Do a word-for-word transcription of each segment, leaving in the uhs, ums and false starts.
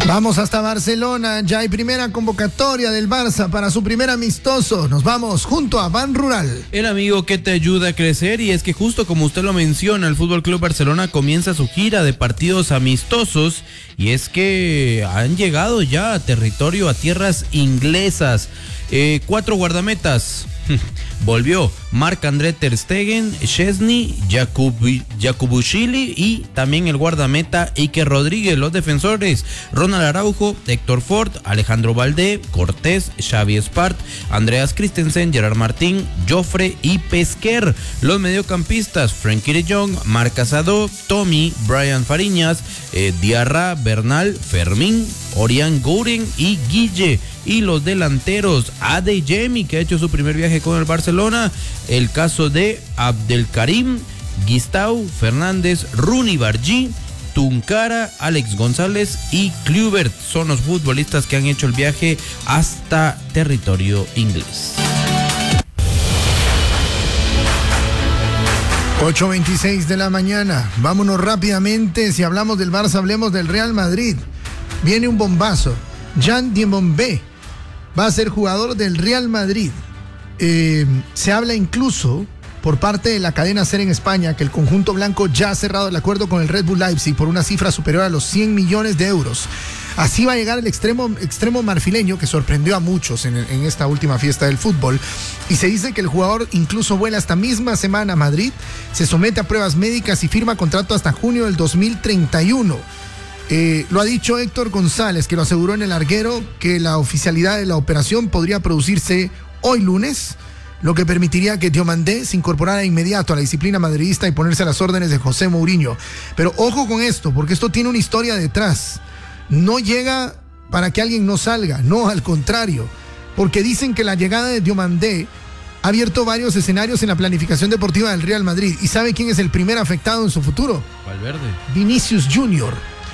Vamos hasta Barcelona, ya hay primera convocatoria del Barça para su primer amistoso. Nos vamos junto a Ban Rural. El amigo que te ayuda a crecer, y es que justo como usted lo menciona, el F C Barcelona comienza su gira de partidos amistosos, y es que han llegado ya a territorio, a tierras inglesas. Eh, cuatro guardametas. Volvió Marc-André ter Stegen, Szczesny, Jakubushvili y también el guardameta Iker Rodríguez. Los defensores: Ronald Araujo, Héctor Ford, Alejandro Valdé, Cortés, Xavi Espart, Andreas Christensen, Gerard Martín, Joffre y Pesquer. Los mediocampistas: Frenkie de Jong, Marc Casado, Tommy, Brian Fariñas, eh, Diarra, Bernal, Fermín, Orián Gouren y Guille. Y los delanteros: Adeyemi, que ha hecho su primer viaje con el Barcelona, el caso de Abdelkarim, Guistau, Fernández, Rooney Bargi, Tunkara, Alex González y Kluivert son los futbolistas que han hecho el viaje hasta territorio inglés. ocho veintiséis de la mañana. Vámonos rápidamente. Si hablamos del Barça, hablemos del Real Madrid. Viene un bombazo. Jan Diemombe va a ser jugador del Real Madrid. Eh, se habla incluso por parte de la cadena SER en España que el conjunto blanco ya ha cerrado el acuerdo con el Red Bull Leipzig por una cifra superior a los cien millones de euros. Así va a llegar el extremo, extremo marfileño, que sorprendió a muchos en, en esta última fiesta del fútbol. Y se dice que el jugador incluso vuela esta misma semana a Madrid, se somete a pruebas médicas y firma contrato hasta junio del dos mil treinta y uno. Eh, lo ha dicho Héctor González, que lo aseguró en El Larguero, que la oficialidad de la operación podría producirse hoy lunes, lo que permitiría que Diomandé se incorporara de inmediato a la disciplina madridista y ponerse a las órdenes de José Mourinho. Pero ojo con esto, porque esto tiene una historia detrás. No llega para que alguien no salga, no, al contrario, porque dicen que la llegada de Diomandé ha abierto varios escenarios en la planificación deportiva del Real Madrid. ¿Y sabe quién es el primer afectado en su futuro? Valverde. Vinicius Junior.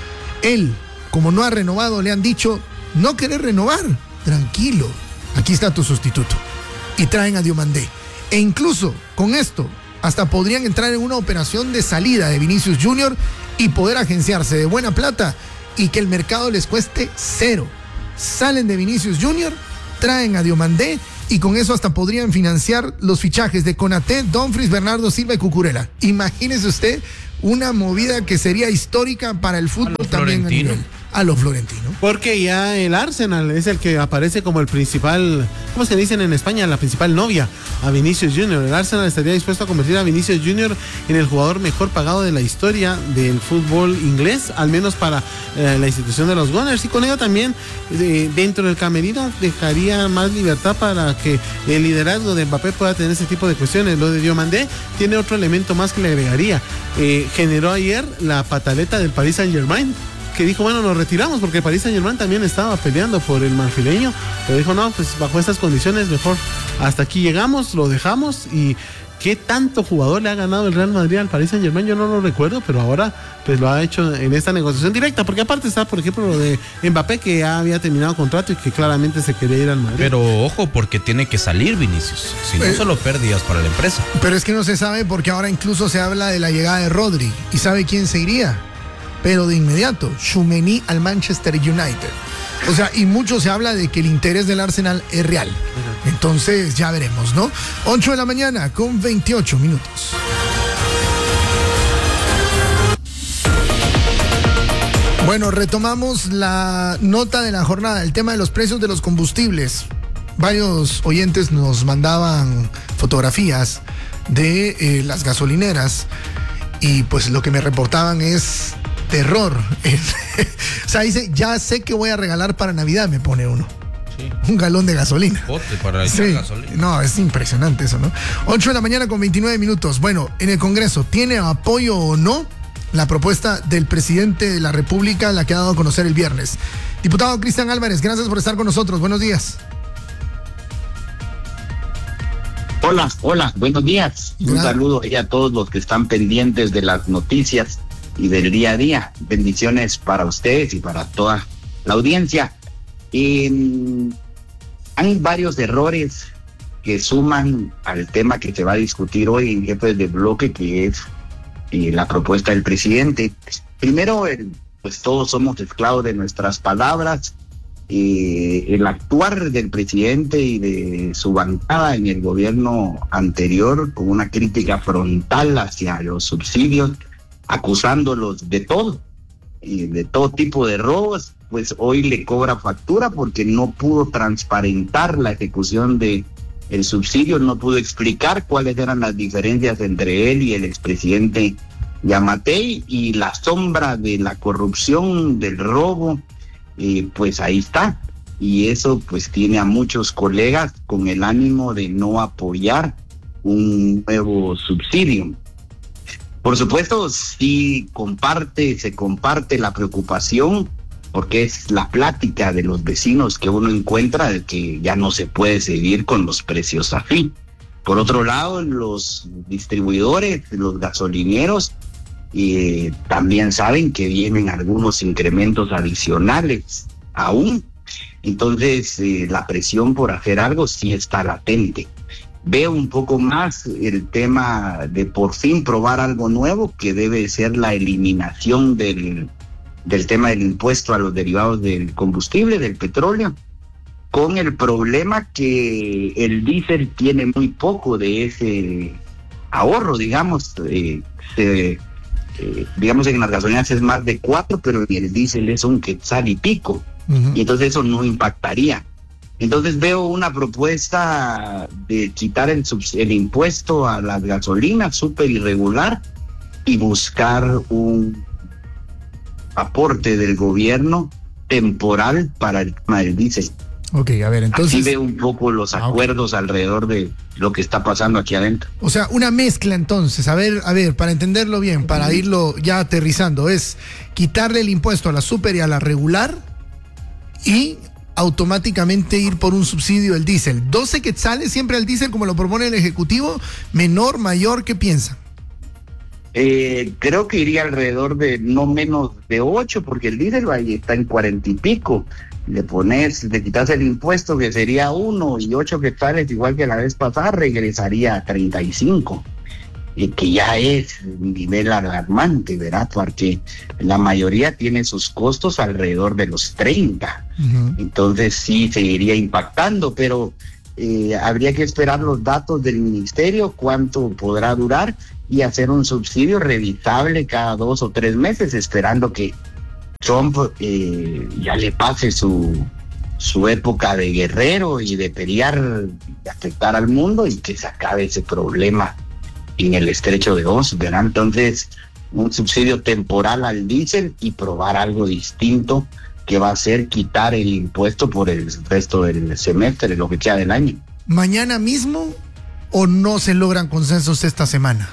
Él, como no ha renovado, le han dicho: no querés renovar, tranquilo, aquí está tu sustituto. Y traen a Diomandé. E incluso con esto, hasta podrían entrar en una operación de salida de Vinicius Junior y poder agenciarse de buena plata y que el mercado les cueste cero. Salen de Vinicius Junior, traen a Diomandé y con eso hasta podrían financiar los fichajes de Konaté, Dumfries, Bernardo Silva y Cucurella. Imagínese usted una movida que sería histórica para el fútbol también a nivel. A lo Florentino. Porque ya el Arsenal es el que aparece como el principal, ¿cómo se dicen en España? La principal novia a Vinicius Junior. El Arsenal estaría dispuesto a convertir a Vinicius Junior en el jugador mejor pagado de la historia del fútbol inglés, al menos para eh, la institución de los Gunners. Y con ello también, eh, dentro del camerino, dejaría más libertad para que el liderazgo de Mbappé pueda tener ese tipo de cuestiones. Lo de Diomandé tiene otro elemento más que le agregaría. Eh, generó ayer la pataleta del Paris Saint-Germain, que dijo, bueno, nos retiramos porque Paris Saint-Germain también estaba peleando por el marfileño, pero dijo, no, pues bajo estas condiciones mejor hasta aquí llegamos, lo dejamos. Y qué tanto jugador le ha ganado el Real Madrid al Paris Saint-Germain, yo no lo recuerdo, pero ahora pues lo ha hecho en esta negociación directa, porque aparte está, por ejemplo, lo de Mbappé, que ya había terminado contrato y que claramente se quería ir al Madrid. Pero ojo, porque tiene que salir Vinicius, si no, eh, solo pérdidas para la empresa. Pero es que no se sabe, porque ahora incluso se habla de la llegada de Rodri, ¿y sabe quién se iría? Pero de inmediato, Tchouaméni al Manchester United. O sea, y mucho se habla de que el interés del Arsenal es real. Uh-huh. Entonces ya veremos, ¿no? ocho de la mañana con veintiocho minutos. Bueno, retomamos la nota de la jornada, el tema de los precios de los combustibles. Varios oyentes nos mandaban fotografías de eh, las gasolineras y pues lo que me reportaban es terror. O sea, dice, ya sé que voy a regalar para Navidad, me pone uno. Sí. Un galón de gasolina. Bote para echar sí. gasolina. No, es impresionante eso, ¿no? ocho de la mañana con veintinueve minutos. Bueno, en el Congreso, ¿tiene apoyo o no la propuesta del presidente de la República, la que ha dado a conocer el viernes? Diputado Cristian Álvarez, gracias por estar con nosotros. Buenos días. Hola, hola, buenos días. Un Gra- saludo a todos los que están pendientes de las noticias y del día a día. Bendiciones para ustedes y para toda la audiencia. Eh, hay varios errores que suman al tema que se va a discutir hoy en Jefes de Bloque, que es eh, la propuesta del presidente. Primero, el, pues todos somos esclavos de nuestras palabras. Eh, el actuar del presidente y de su bancada en el gobierno anterior con una crítica frontal hacia los subsidios, acusándolos de todo, y de todo tipo de robos, pues hoy le cobra factura porque no pudo transparentar la ejecución de el subsidio, no pudo explicar cuáles eran las diferencias entre él y el expresidente Yamatei, y la sombra de la corrupción, del robo, eh, pues ahí está. Y eso pues tiene a muchos colegas con el ánimo de no apoyar un nuevo subsidio. Por supuesto, sí comparte, se comparte la preocupación, porque es la plática de los vecinos que uno encuentra de que ya no se puede seguir con los precios así. Por otro lado, los distribuidores, los gasolineros, eh, también saben que vienen algunos incrementos adicionales aún. Entonces, eh, la presión por hacer algo sí está latente. Veo un poco más el tema de por fin probar algo nuevo, que debe ser la eliminación del, del tema del impuesto a los derivados del combustible, del petróleo, con el problema que el diésel tiene muy poco de ese ahorro, digamos, eh, eh, eh, digamos en las gasolineras es más de cuatro, pero en el diésel es un quetzal y pico, uh-huh. Y entonces eso no impactaría. Entonces veo una propuesta de quitar el, el impuesto a las gasolinas súper irregular y buscar un aporte del gobierno temporal para el tema del diésel. Ok, a ver, entonces... Así veo un poco los acuerdos ah, okay. alrededor de lo que está pasando aquí adentro. O sea, una mezcla entonces, a ver, a ver, para entenderlo bien, para uh-huh. irlo ya aterrizando, es quitarle el impuesto a la súper y a la regular y automáticamente ir por un subsidio del diésel. doce quetzales siempre al diésel como lo propone el Ejecutivo, menor, mayor, ¿qué piensa? Eh, creo que iría alrededor de no menos de ocho, porque el diésel ahí está en cuarenta y pico. Le pones, le quitas el impuesto que sería uno y ocho quetzales igual que la vez pasada, regresaría a treinta y cinco. Y que ya es un nivel alarmante, ¿verdad? Porque la mayoría tiene sus costos alrededor de los treinta. Uh-huh. Entonces sí seguiría impactando, pero eh, habría que esperar los datos del ministerio, cuánto podrá durar, y hacer un subsidio revisable cada dos o tres meses, esperando que Trump eh, ya le pase su, su época de guerrero y de pelear, de afectar al mundo, y que se acabe ese problema en el estrecho de Hormuz, ¿verdad? Entonces, un subsidio temporal al diésel y probar algo distinto, que va a ser quitar el impuesto por el resto del semestre, lo que queda del año. ¿Mañana mismo o no se logran consensos esta semana?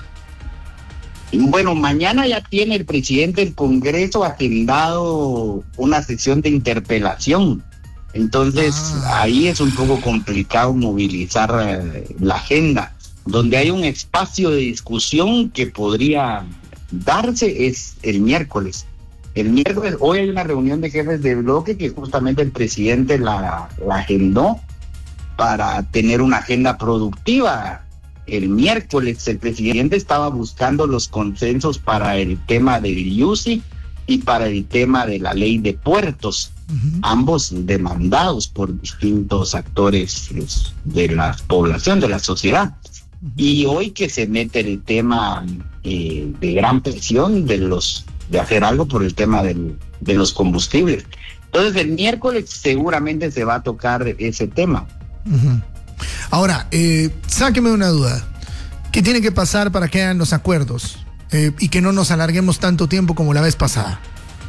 Bueno, mañana ya tiene el presidente del Congreso agendado una sesión de interpelación. Entonces, ah. ahí es un poco complicado movilizar eh, la agenda. Donde hay un espacio de discusión que podría darse es el miércoles. El miércoles, hoy hay una reunión de jefes de bloque que justamente el presidente la, la agendó para tener una agenda productiva. El miércoles el presidente estaba buscando los consensos para el tema del U C I y para el tema de la ley de puertos, uh-huh. ambos demandados por distintos actores de la población, de la sociedad. Y hoy que se mete el tema eh, de gran presión de los de hacer algo por el tema del, de los combustibles. Entonces el miércoles seguramente se va a tocar ese tema. Uh-huh. Ahora, eh, sáqueme una duda. ¿Qué tiene que pasar para que hagan los acuerdos eh, y que no nos alarguemos tanto tiempo como la vez pasada?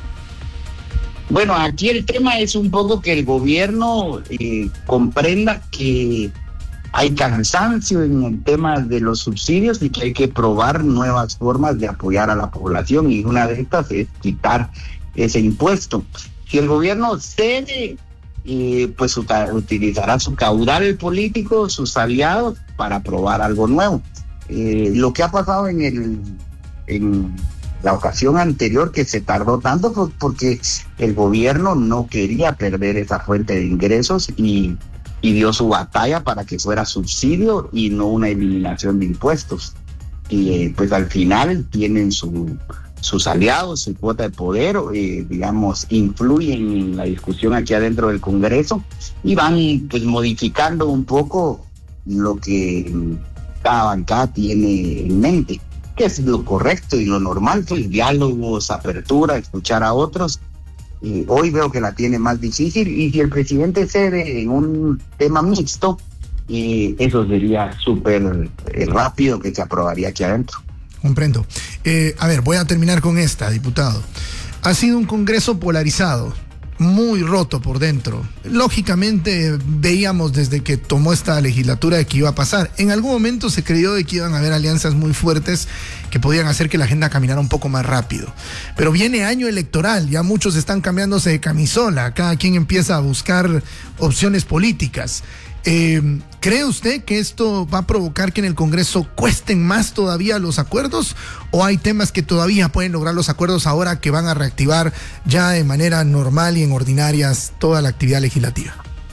Bueno, aquí el tema es un poco que el gobierno eh, comprenda que hay cansancio en el tema de los subsidios y que hay que probar nuevas formas de apoyar a la población, y una de estas es quitar ese impuesto. Si el gobierno cede, eh, pues utilizará su caudal político, sus aliados, para probar algo nuevo. Eh, lo que ha pasado en el en la ocasión anterior, que se tardó tanto, pues porque el gobierno no quería perder esa fuente de ingresos y y dio su batalla para que fuera subsidio y no una eliminación de impuestos. Y eh, pues al final tienen su, sus aliados, su cuota de poder, eh, digamos, influyen en la discusión aquí adentro del Congreso y van pues modificando un poco lo que cada bancada tiene en mente, que es lo correcto y lo normal, pues diálogos, apertura, escuchar a otros. Eh, hoy veo que la tiene más difícil y si el presidente cede en un tema mixto, eh, eso sería súper eh, rápido que se aprobaría aquí adentro. Comprendo. Eh, a ver, voy a terminar con esta, diputado. Ha sido un Congreso polarizado, muy roto por dentro. Lógicamente veíamos desde que tomó esta legislatura de que iba a pasar. En algún momento se creyó de que iban a haber alianzas muy fuertes que podían hacer que la agenda caminara un poco más rápido. Pero viene año electoral, ya muchos están cambiándose de camisola, cada quien empieza a buscar opciones políticas. Eh, ¿Cree usted que esto va a provocar que en el Congreso cuesten más todavía los acuerdos o hay temas que todavía pueden lograr los acuerdos ahora que van a reactivar ya de manera normal y en ordinarias toda la actividad legislativa?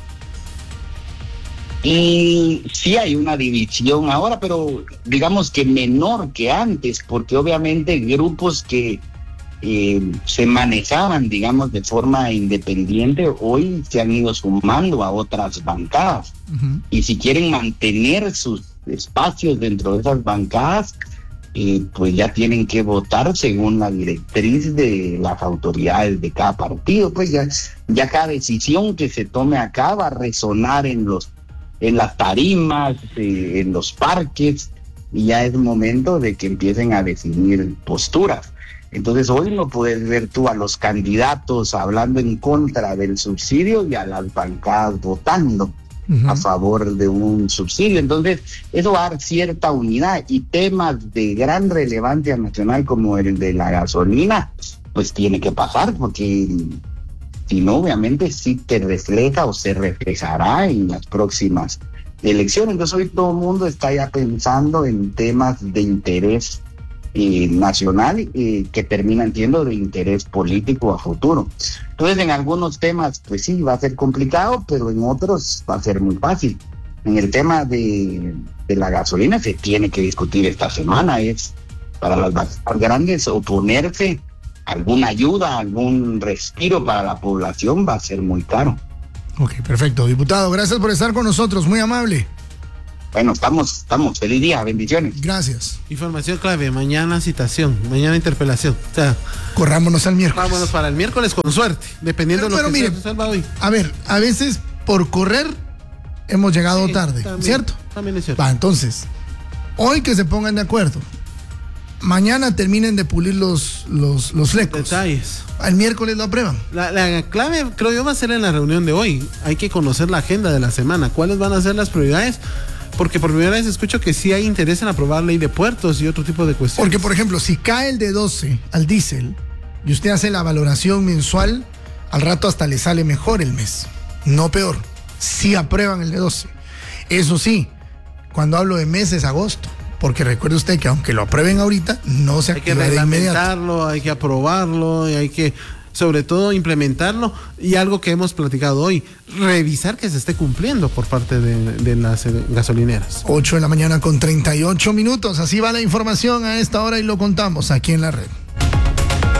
Y sí hay una división ahora, pero digamos que menor que antes, porque obviamente grupos que Eh, se manejaban, digamos, de forma independiente, hoy se han ido sumando a otras bancadas. Uh-huh. Y si quieren mantener sus espacios dentro de esas bancadas, eh, pues ya tienen que votar según la directriz de las autoridades de cada partido. Pues ya, ya cada decisión que se tome acá va a resonar en los, en las tarimas, eh, en los parques, y ya es momento de que empiecen a definir posturas. Entonces hoy no puedes ver tú a los candidatos hablando en contra del subsidio y a las bancadas votando uh-huh. a favor de un subsidio. Entonces eso va a dar cierta unidad y temas de gran relevancia nacional como el de la gasolina, pues tiene que pasar porque si no, obviamente sí te refleja o se reflejará en las próximas elecciones. Entonces hoy todo el mundo está ya pensando en temas de interés Eh, nacional eh, que terminan siendo de interés político a futuro. Entonces en algunos temas pues sí va a ser complicado, pero en otros va a ser muy fácil. En el tema de, de la gasolina se tiene que discutir esta semana, es para las bancadas grandes oponerse a alguna ayuda, algún respiro para la población va a ser muy caro. Ok, perfecto. Diputado, gracias por estar con nosotros, muy amable. Bueno, estamos, estamos, feliz día, bendiciones. Gracias. Información clave, mañana citación, mañana interpelación. O sea, corrámonos al miércoles. Vámonos para el miércoles con suerte, dependiendo pero, de lo pero que mire, se resuelva hoy. A ver, a veces por correr hemos llegado sí, tarde, también, ¿cierto? También es cierto. Va, entonces, hoy que se pongan de acuerdo, mañana terminen de pulir los, los, los flecos. Detalles. Al miércoles lo aprueban. La, la clave, creo yo, va a ser en la reunión de hoy. Hay que conocer la agenda de la semana. ¿Cuáles van a ser las prioridades? Porque por primera vez escucho que sí hay interés en aprobar ley de puertos y otro tipo de cuestiones. Porque, por ejemplo, si cae el de doce al diésel y usted hace la valoración mensual, al rato hasta le sale mejor el mes. No peor. Sí aprueban el de doce. Eso sí, cuando hablo de mes es agosto. Porque recuerde usted que aunque lo aprueben ahorita, no se activa de inmediato. Hay que reglamentarlo, hay que aprobarlo, y hay que, sobre todo, implementarlo. Y algo que hemos platicado hoy, revisar que se esté cumpliendo por parte de, de las gasolineras. ocho de la mañana con treinta y ocho minutos. Así va la información a esta hora y lo contamos aquí en la red.